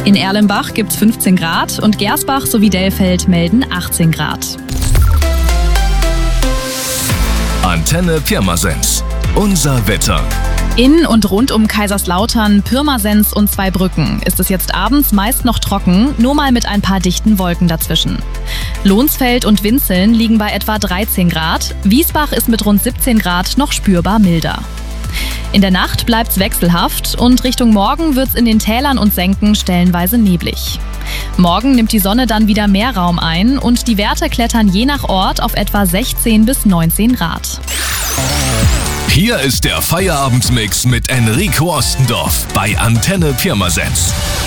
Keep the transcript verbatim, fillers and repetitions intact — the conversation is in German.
In Erlenbach gibt's fünfzehn Grad und Gersbach sowie Dellfeld melden achtzehn Grad. Antenne Pirmasens. Unser Wetter. In und rund um Kaiserslautern, Pirmasens und Zweibrücken ist es jetzt abends meist noch trocken, nur mal mit ein paar dichten Wolken dazwischen. Lohnsfeld und Winzeln liegen bei etwa dreizehn Grad, Wiesbach ist mit rund siebzehn Grad noch spürbar milder. In der Nacht bleibt's wechselhaft und Richtung Morgen wird's in den Tälern und Senken stellenweise neblig. Morgen nimmt die Sonne dann wieder mehr Raum ein und die Werte klettern je nach Ort auf etwa sechzehn bis neunzehn Grad. Hier ist der Feierabendmix mit Enrico Ostendorf bei Antenne Pirmasens.